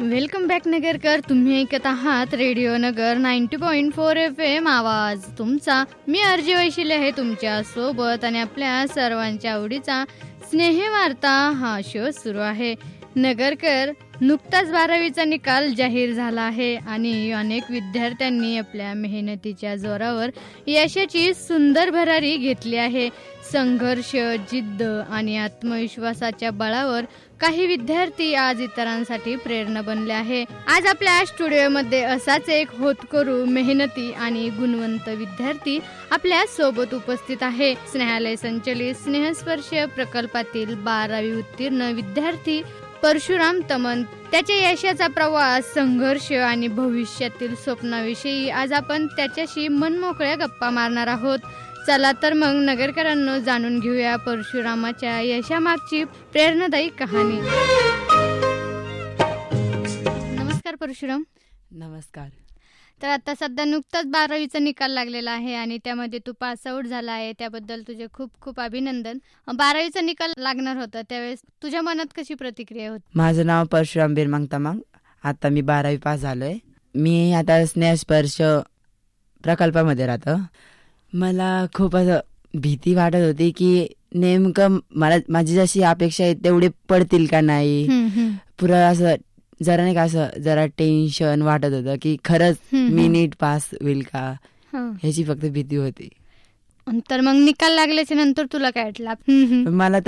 Welcome back Nagarkar. तुम्ही ऐकत आहात रेडिओ नगर 90.4 FM आवाज तुमचा. मी अर्जी वैशिले आहे तुमच्या सोबत आणि आपल्या सर्वांच्या आवडीचा स्नेहवार्ता हा शो सुरू आहे. नगरकर, नुकताच 12वीचा निकाल जाहीर झाला आहे आणि अनेक विद्यार्थ्यांनी आपल्या मेहनतीच्या जोरावर यशाची सुंदर भरारी घेतली आहे. संघर्ष, जिद्द आणि आत्मविश्वासाच्या बळावर काही विद्यार्थी आज इतरांसाठी प्रेरणा बनले आहे. आज आपल्या स्टुडिओमध्ये असाच एक होतकरू, मेहनती आणि गुणवंत विद्यार्थी आपल्या सोबत उपस्थित आहे. स्नेहालय संचलित स्नेहस्पर्श प्रकल्पातील 12वी उत्तीर्ण विद्यार्थी परशुराम तमन. त्याच्या यशाचा प्रवास, संघर्ष आणि भविष्यातील स्वप्नाविषयी आज आपण त्याच्याशी मनमोकळ्या गप्पा मारणार आहोत. चला तर मग नगरकरांनो, जाणून घेऊया परशुरामाच्या यशामागची प्रेरणादायी कहाणी. नमस्कार परशुराम. नमस्कार. तर आता सध्या नुकताच 12वीचा निकाल लागलेला आहे आणि त्यामध्ये तू पास आउट झाला आहे, त्याबद्दल तुझे खूप खूप अभिनंदन. 12वीचा निकाल लागणार होता त्यावेळेस तुझ्या मनात कशी प्रतिक्रिया होती? माझं नाव परशुराम बिरमांग तमांग. आता मी 12वी पास झालोय. मी आता स्नेहस्पर्श प्रकल्पामध्ये राहतो. मला खूप असं भीती वाटत होती की नेमकं माझी जशी अपेक्षा आहे तेवढे पडतील का नाही. पुरा असं जरा नाही का, असं जरा टेन्शन वाटत होतं की खरंच मी नीट पास होईल का, ह्याची फक्त भीती होती. तर मग निकाल लागल्याच्या नंतर तुला काय वाटलं? मला